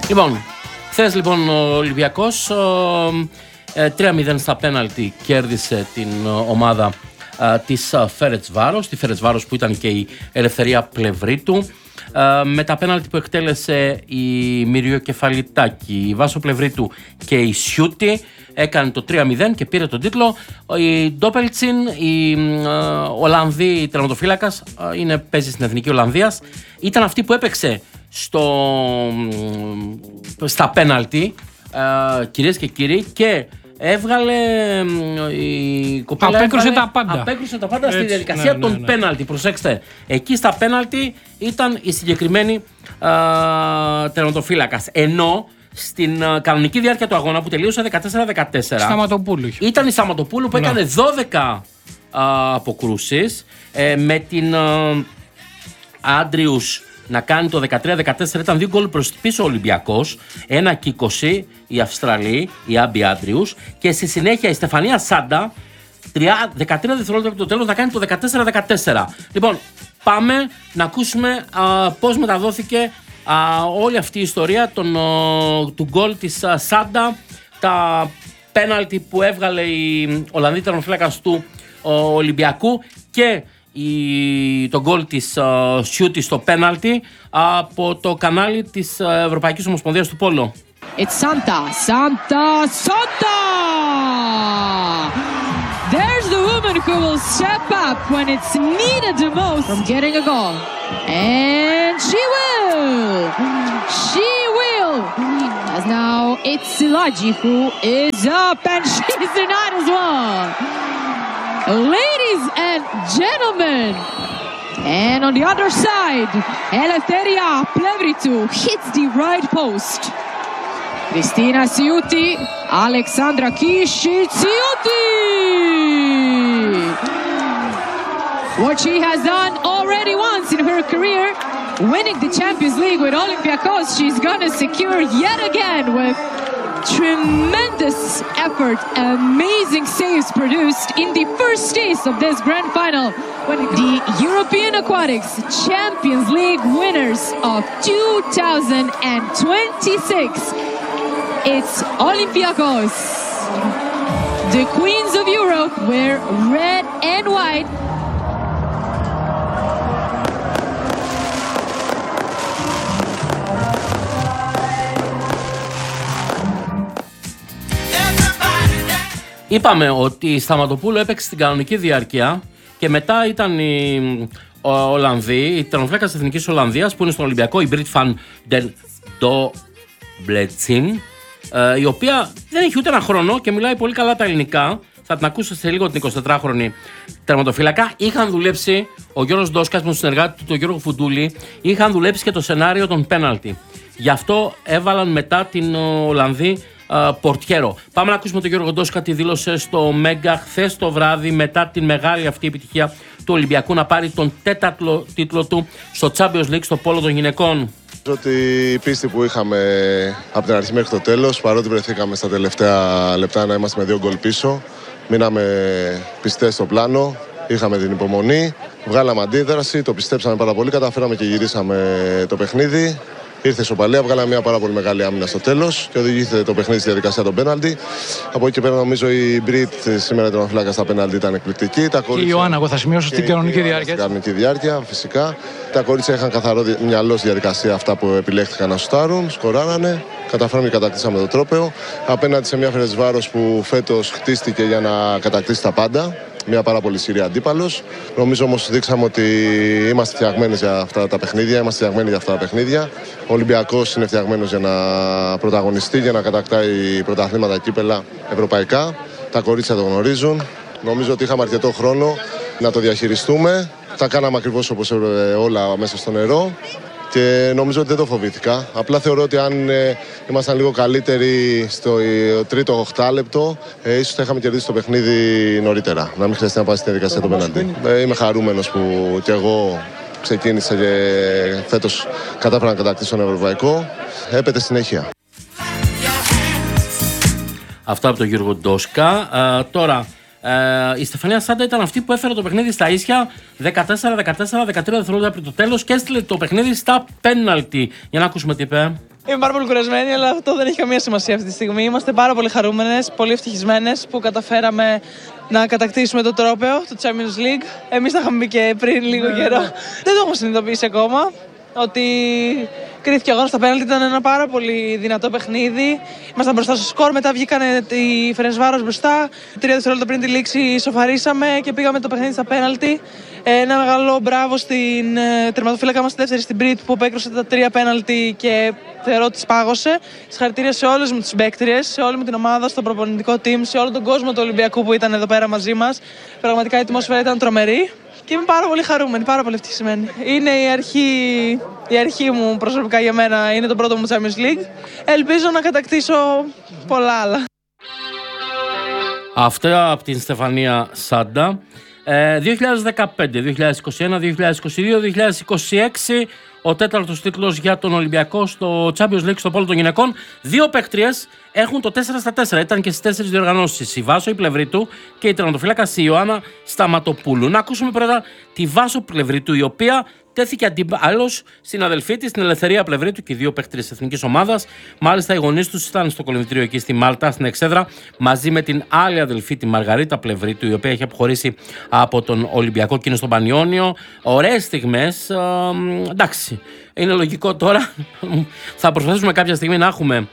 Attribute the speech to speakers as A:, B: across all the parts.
A: Λοιπόν, χθες λοιπόν ο Ολυμπιακός 3-0 στα πέναλτι κέρδισε την ομάδα της Φερεντσβάρος, τη Φερεντσβάρος που ήταν και η ελευθερία πλευρή του. Με τα πέναλτι που εκτέλεσε η Μυριοκεφαλιτάκη, η Βάσο Πλευρίτου και η Σιούτη έκανε το 3-0 και πήρε τον τίτλο. Η Ντόπελτσιν, η Ολλανδή τερματοφύλακας, παίζει στην Εθνική Ολλανδίας, ήταν αυτή που έπαιξε στα πέναλτι, κυρίες και κύριοι, και έβγαλε η κοπέλα. Απέκρουσε τα πάντα στη διαδικασία των πέναλτι. Προσέξτε, εκεί στα πέναλτι ήταν η συγκεκριμένη τερματοφύλακας. Ενώ στην κανονική διάρκεια του αγώνα που τελείωσε 14-14 ήταν η Σταματοπούλου που έκανε 12 αποκρούσεις, με την Άντριους να κάνει το 13-14. Ήταν 2 γκολ προς πίσω ο Ολυμπιακός, 1-20 η Αυστραλή, η Άμπι Άντριους, και στη συνέχεια η Στεφανία Σάντα 13 δευτερόλεπτα από το τέλος να κάνει το 14-14. Λοιπόν, πάμε να ακούσουμε πώς μεταδόθηκε όλη αυτή η ιστορία του γκολ της Σάντα, τα πέναλτι που έβγαλε η Ολλανδή τερματοφύλακας του Ολυμπιακού και το γκολ της Σιούτη στο πέναλτι από το κανάλι της Ευρωπαϊκής Ομοσπονδίας του Πόλο.
B: It's Santa. There's the woman who will step up when it's needed the most from getting a goal. And she will. As now it's Silaji who is up and she's denied as well. Ladies and gentlemen, and on the other side, Eleftheria Plevritou hits the right post. Cristina Siuti, Alexandra Siuti! What she has done already once in her career, winning the Champions League with Olympiacos, she's gonna secure yet again with tremendous effort, amazing saves produced in the first stage of this grand final. When the European Aquatics Champions League winners of 2026, it's Olympiacos. The Queens of Europe wear red and white.
A: Είπαμε ότι η Σταματοπούλου έπαιξε στην κανονική διάρκεια και μετά ήταν η Ολλανδή, η τερματοφύλακας της Εθνικής Ολλανδίας που είναι στον Ολυμπιακό, η Μπριτ Φαν Ντεν Ντόμπλετσιν, η οποία δεν έχει ούτε ένα χρόνο και μιλάει πολύ καλά τα ελληνικά. Θα την ακούσω σε λίγο την 24χρονη τερματοφύλακα. Είχαν δουλέψει ο Γιώργος Ντόσκας με τον συνεργάτη του, τον Γιώργο Φουντούλη, είχαν δουλέψει και το σενάριο των πέναλτι. Γι' αυτό έβαλαν μετά την Ολλανδή πορτιέρο. Πάμε να ακούσουμε τον Γιώργο Ντόσκα τι δήλωσε στο Μέγκα χθες το βράδυ μετά την μεγάλη αυτή επιτυχία του Ολυμπιακού να πάρει τον 4ο τίτλο του στο Champions League στο πόλο των γυναικών.
C: Ότι η πίστη που είχαμε από την αρχή μέχρι το τέλος, παρότι βρεθήκαμε στα τελευταία λεπτά να είμαστε με 2 γκολ πίσω, μείναμε πιστές στο πλάνο, είχαμε την υπομονή, βγάλαμε αντίδραση, το πιστέψαμε πάρα πολύ, καταφέραμε και γυρίσαμε το παιχνίδι. Ήρθε η ισοπαλία, βγάλαμε μια πάρα πολύ μεγάλη άμυνα στο τέλος και οδηγήθηκε το παιχνίδι στη διαδικασία των πέναλτι. Από εκεί και πέρα, νομίζω η Μπριτ σήμερα τον φλάκα στα πέναλτι ήταν εκπληκτική.
D: Και η Ιωάννα, εγώ θα σημειώσω στην κανονική διάρκεια.
C: Στην κανονική διάρκεια, φυσικά. Τα κορίτσια είχαν καθαρό μυαλό στη διαδικασία αυτά που επιλέχθηκαν να σουτάρουν, σκοράρανε. Καταφέραμε και κατακτήσαμε το τρόπαιο. Απέναντι σε μια Φερεντσβάρος που φέτος χτίστηκε για να κατακτήσει τα πάντα. Μια πάρα πολύ σειρή αντίπαλος. Νομίζω όμως δείξαμε ότι είμαστε φτιαγμένοι για αυτά τα παιχνίδια. Ο Ολυμπιακός είναι φτιαγμένος για να πρωταγωνιστεί, για να κατακτάει πρωταθλήματα, κύπελα ευρωπαϊκά. Τα κορίτσια το γνωρίζουν. Νομίζω ότι είχαμε αρκετό χρόνο να το διαχειριστούμε. Τα κάναμε ακριβώς όπως έπρεπε όλα μέσα στο νερό. Και νομίζω ότι δεν το φοβήθηκα. Απλά θεωρώ ότι αν ήμασταν λίγο καλύτεροι στο τρίτο 8 λεπτό, ίσως θα είχαμε κερδίσει το παιχνίδι νωρίτερα. Να μην χρειαστεί να πάει στη διαδικασία των πέναλτι. Είμαι χαρούμενος που κι εγώ ξεκίνησα και φέτος κατάφερα να κατακτήσω τον ευρωπαϊκό. Έπεται συνέχεια.
A: Αυτά από τον Γιώργο Ντόσκα. Τώρα, η Στεφανία Σάντα ήταν αυτή που έφερε το παιχνίδι στα ίσια 14-13 δευτερόλεπτα πριν το τέλος και έστειλε το παιχνίδι στα πέναλτι. Για να ακούσουμε τι είπε.
E: Είμαι πάρα πολύ κουρασμένη, αλλά αυτό δεν έχει καμία σημασία αυτή τη στιγμή. Είμαστε πάρα πολύ χαρούμενες, πολύ ευτυχισμένες που καταφέραμε να κατακτήσουμε το τρόπαιο, το Champions League. Εμείς τα είχαμε πει και πριν λίγο καιρό. Δεν το έχουμε συνειδητοποιήσει ακόμα ότι κρίθηκε ο αγώνας στα πέναλτι. Ήταν ένα πάρα πολύ δυνατό παιχνίδι. Ήμασταν μπροστά στο σκορ, μετά βγήκαν οι Φερεντσβάρος μπροστά. 3 δευτερόλεπτα πριν τη λήξη ισοφαρίσαμε και πήγαμε το παιχνίδι στα πέναλτι. Ένα μεγάλο μπράβο στην τερματοφύλακα μας, στη δεύτερη, στην Μπρίτ, που απέκρουσε τα 3 πέναλτι και θεωρώ ότι πάγωσε. Συγχαρητήρια σε όλες μου τις παίκτριες, σε όλη μου την ομάδα, στο προπονητικό team, σε όλο τον κόσμο του Ολυμπιακού που ήταν εδώ πέρα μαζί μας. Πραγματικά η ατμόσφαιρα ήταν τρομερή. Και είμαι πάρα πολύ χαρούμενη, πάρα πολύ ευτυχισμένη. Είναι η αρχή μου προσωπικά για μένα, είναι το πρώτο μου Champions League. Ελπίζω να κατακτήσω πολλά άλλα.
A: Αυτά από την Στεφανία Σάντα. 2015, 2021, 2022, 2026 ο τέταρτος τίτλος για τον Ολυμπιακό στο Champions League στο πόλο των γυναικών. 2 παίκτριες έχουν το 4-4. Ήταν και στις 4 διοργανώσεις. Η Βάσο η Πλευρίτου και η τερματοφύλακας η Ιωάννα Σταματοπούλου. Να ακούσουμε πρώτα τη Βάσο Πλευρίτου, η οποία τέθηκε αντιπάλως στην αδελφή της, την Ελευθερία Πλευρίτου, και οι 2 παίκτριες της εθνικής ομάδας. Μάλιστα, οι γονείς τους ήταν στο κολυμβητήριο εκεί στη Μάλτα, στην Εξέδρα, μαζί με την άλλη αδελφή, τη Μαργαρίτα Πλευρίτου, η οποία έχει αποχωρήσει από τον Ολυμπιακό και είναι στον Πανιόνιο. Ωραίες στιγμές. Εντάξει, είναι λογικό τώρα. Θα προσπαθήσουμε κάποια στιγμή να έχουμε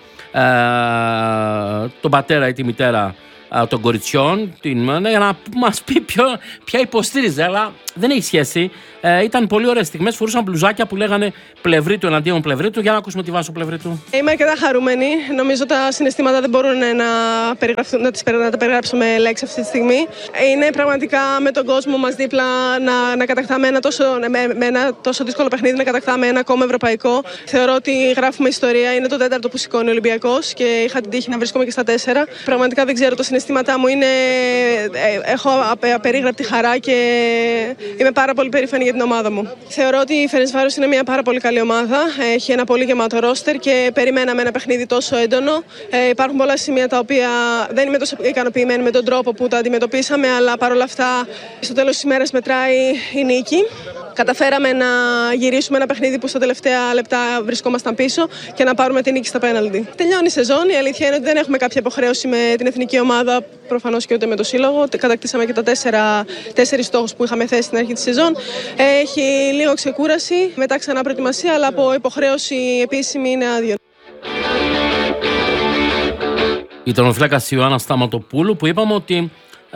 A: τον πατέρα ή τη μητέρα των κοριτσιών για να μας πει ποια υποστήριζε, αλλά δεν έχει σχέση. Ήταν πολύ ωραίες στιγμές, φορούσαν μπλουζάκια που λέγανε Πλευρίτου εναντίον Πλευρίτου. Για να ακούσουμε τη Βάσο Πλευρίτου.
F: Είμαι αρκετά χαρούμενη. Νομίζω τα συναισθήματα δεν μπορούν να τα περιγράψω με λέξη αυτή τη στιγμή. Είναι πραγματικά με τον κόσμο μας δίπλα να κατακτάμε με ένα τόσο δύσκολο παιχνίδι, να κατακτάμε ένα ακόμα ευρωπαϊκό. Θεωρώ ότι γράφουμε ιστορία. Είναι το 4ο που σηκώνει ο Ολυμπιακός και είχα την τύχη να βρίσκομαι και στα 4. Πραγματικά δεν ξέρω, τα συναισθήματά μου είναι. Έχω απερίγραπτη χαρά και είμαι πάρα πολύ περήφανη για την ομάδα μου. Θεωρώ ότι η Φερεντσβάρος είναι μια πάρα πολύ καλή ομάδα. Έχει ένα πολύ γεμάτο ρόστερ και περιμέναμε ένα παιχνίδι τόσο έντονο. Υπάρχουν πολλά σημεία τα οποία δεν είμαι τόσο ικανοποιημένη με τον τρόπο που τα αντιμετωπίσαμε, αλλά παρόλα αυτά στο τέλος της ημέρας μετράει η νίκη. Καταφέραμε να γυρίσουμε ένα παιχνίδι που στα τελευταία λεπτά βρισκόμασταν πίσω και να πάρουμε την νίκη στα πέναλτι. Τελειώνει η σεζόν. Η αλήθεια είναι ότι δεν έχουμε κάποια υποχρέωση με την εθνική ομάδα, προφανώς και ούτε με το σύλλογο. Κατακτήσαμε και τα 4 στόχους που είχαμε θέσει στην αρχή της σεζόν. Έχει λίγο ξεκούραση, μετά ξανά προετοιμασία, αλλά από υποχρέωση επίσημη είναι άδειο.
A: Η τερματοφύλακας Ιωάννα Σταματοπούλου, που είπαμε ότι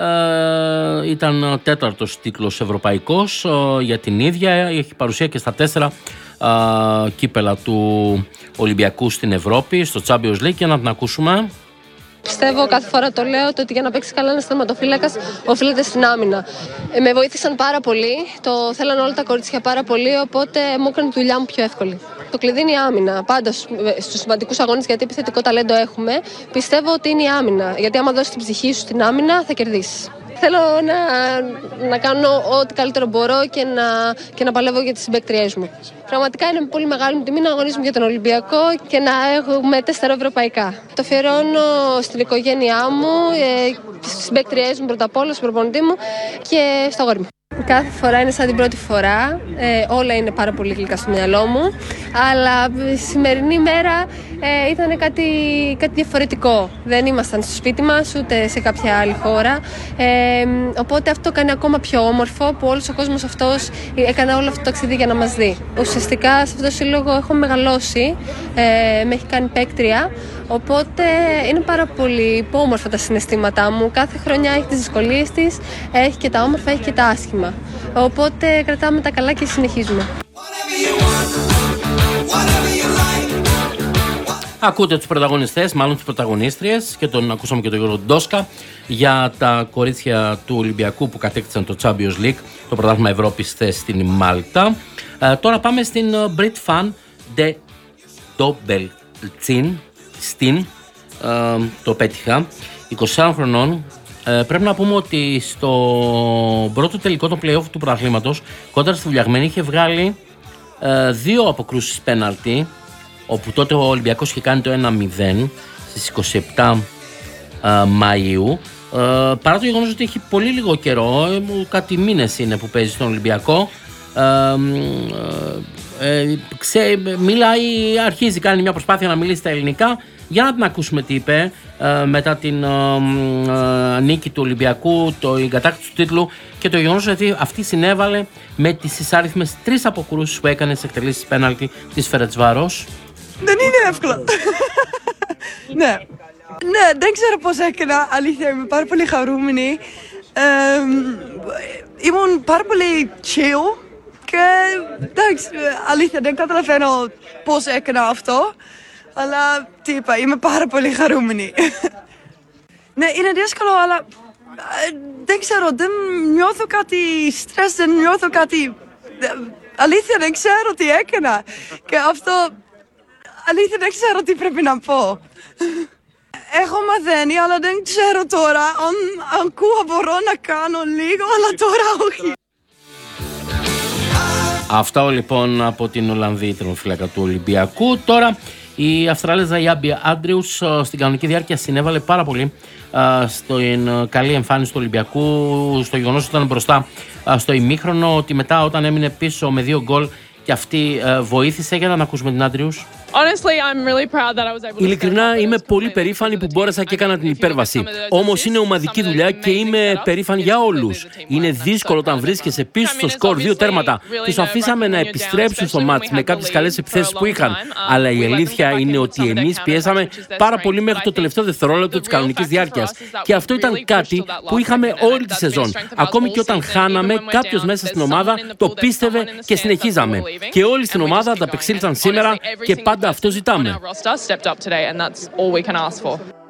A: ήταν 4ος τίτλος ευρωπαϊκός για την ίδια. Έχει παρουσία και στα 4 κύπελα του Ολυμπιακού στην Ευρώπη, στο Champions League. Και να την ακούσουμε.
G: Πιστεύω, κάθε φορά το λέω, ότι για να παίξει καλά ένας τερματοφύλακας οφείλεται στην άμυνα. Με βοήθησαν πάρα πολύ, το θέλαν όλα τα κορίτσια πάρα πολύ, οπότε μου έκανε τη δουλειά μου πιο εύκολη. Το κλειδί είναι η άμυνα. Πάντα στους σημαντικούς αγώνες, γιατί επιθετικό ταλέντο έχουμε, πιστεύω ότι είναι η άμυνα. Γιατί άμα δώσεις την ψυχή σου στην άμυνα, θα κερδίσεις. Θέλω να κάνω ό,τι καλύτερο μπορώ και να παλεύω για τις συμπαίκτριές μου. Πραγματικά είναι πολύ μεγάλη μου τιμή να αγωνίζουμε για τον Ολυμπιακό και να έχουμε 4 ευρωπαϊκά. Το αφιερώνω στην οικογένειά μου, στις συμπαίκτριές μου πρώτα απ' όλα, στον προπονητή μου και στο αγόρι μου. Κάθε φορά είναι σαν την πρώτη φορά, όλα είναι πάρα πολύ γλυκά στο μυαλό μου, αλλά η σημερινή μέρα ήταν κάτι διαφορετικό. Δεν ήμασταν στο σπίτι μας, ούτε σε κάποια άλλη χώρα, οπότε αυτό κάνει ακόμα πιο όμορφο, που όλος ο κόσμος αυτός έκανε όλο αυτό το ταξίδι για να μας δει. Ουσιαστικά σε αυτό το σύλλογο έχω μεγαλώσει, με έχει κάνει παίκτρια, οπότε είναι πάρα πολύ όμορφα τα συναισθήματά μου. Κάθε χρονιά έχει τις δυσκολίες της, έχει και τα όμορφα, έχει και τα άσχημα. Οπότε κρατάμε τα καλά και συνεχίζουμε.
A: Ακούτε τους πρωταγωνιστές, μάλλον τις πρωταγωνίστριες, και ακούσαμε και τον Γιώργο Ντόσκα για τα κορίτσια του Ολυμπιακού που κατέκτησαν το Champions League, το πρωτάθλημα Ευρώπης στην Μάλτα. Τώρα πάμε στην Brit Van de Dobbeltsin. Το πέτυχα, 24 χρονών. Πρέπει να πούμε ότι στο πρώτο τελικό των play-off του πρωταθλήματος, κόντρα στη Βουλιαγμένη, είχε βγάλει 2 αποκρούσεις πέναλτι, όπου τότε ο Ολυμπιακός είχε κάνει το 1-0 στις 27 Μαΐου. Παρά το γεγονός ότι έχει πολύ λίγο καιρό, κάτι μήνες είναι που παίζει στον Ολυμπιακό, αρχίζει, κάνει μια προσπάθεια να μιλήσει στα ελληνικά. Για να την ακούσουμε τι είπε μετά την νίκη του Ολυμπιακού, η κατάκτηση του τίτλου και το γεγονός ότι αυτή συνέβαλε με τις εισάριθμες 3 αποκρούσεις που έκανε στις εκτελήσεις πέναλτι της Φερεντσβάρος.
H: Δεν είναι εύκολο. Ναι, δεν ξέρω πώς έκανα, αλήθεια, είμαι πάρα πολύ χαρούμενη. Ήμουν πάρα πολύ chill και εντάξει, αλήθεια δεν καταλαβαίνω πώς έκανα αυτό, αλλά τι είπα, είμαι πάρα πολύ χαρούμενη. Ναι, είναι δύσκολο, αλλά δεν ξέρω, δεν νιώθω κάτι στρες, δεν νιώθω κάτι... Αλήθεια δεν ξέρω τι έκανα και αυτό, αλήθεια δεν ξέρω τι πρέπει να πω. Έχω μαθαίνει, αλλά δεν ξέρω τώρα αν ακούω μπορώ να κάνω λίγο, αλλά τώρα όχι.
A: Αυτά λοιπόν από την Ολλανδή τερματοφύλακα του Ολυμπιακού. Τώρα η Αυστραλέζα η Άμπι Άντριους στην κανονική διάρκεια συνέβαλε πάρα πολύ στην καλή εμφάνιση του Ολυμπιακού, στο γεγονός ότι ήταν μπροστά στο ημίχρονο, ότι μετά όταν έμεινε πίσω με 2 γκολ και αυτή βοήθησε. Για να ακούσουμε την Άντριους.
I: Ειλικρινά είμαι πολύ περήφανη που μπόρεσα και έκανα την υπέρβαση. Όμως είναι ομαδική δουλειά και είμαι περήφανη για όλους. Είναι δύσκολο όταν βρίσκεσαι πίσω στο σκορ 2 τέρματα. Τους αφήσαμε να επιστρέψουν στο μάτς με κάποιες καλές επιθέσεις που είχαν. Αλλά η αλήθεια είναι ότι εμείς πιέσαμε πάρα πολύ μέχρι το τελευταίο δευτερόλεπτο της κανονικής διάρκειας. Και αυτό ήταν κάτι που είχαμε όλη τη σεζόν. Ακόμη και όταν χάναμε, κάποιος μέσα στην ομάδα το πίστευε και συνεχίζαμε. Και όλοι στην ομάδα ανταπεξήλθαν σήμερα και πάντα αυτό ζητάμε.